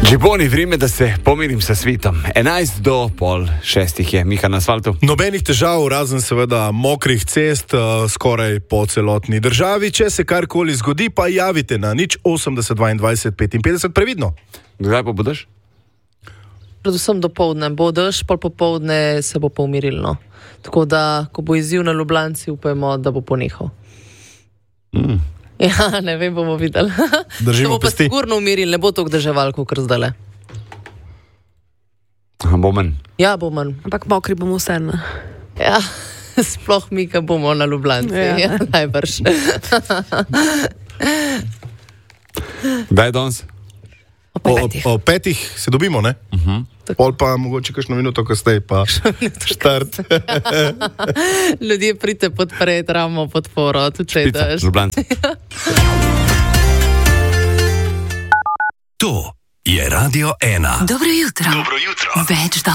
Džiboni, vreme, da se pomirim sa svitom. 11 do pol 6 je, Miha na asfaltu. Nobenih težav, razen seveda mokrih cest, skoraj po celotni državi. Če se karkoli zgodi, pa javite na 080 22 55, previdno. Kdaj pa bodaš? Predvsem dopoldne bo dež, pol popoldne se bo pa umirilno. Tako da, ko bo izziv na Ljubljanci, upajmo, da bo ponehal. Ja, ne vem, bomo videli. Držimo pesti. Se bo pa sigurno umiril, ne bo toliko deževal, kot zdajle. Bo manj. Ja, bo manj. Ampak mokri bomo vseeno. Ja, sploh mi, ki bomo na Ljubljanci. Ja, najbrž. Kdaj je danes? O 5 se dobimo, ne? Pol pa mogoče kakšno minuto kasneje pa štart. Ljudje pridite podpreti, ramo podporo, tudi če je dež. Ljubljanci. To je Radio 1. Dobro jutro. Več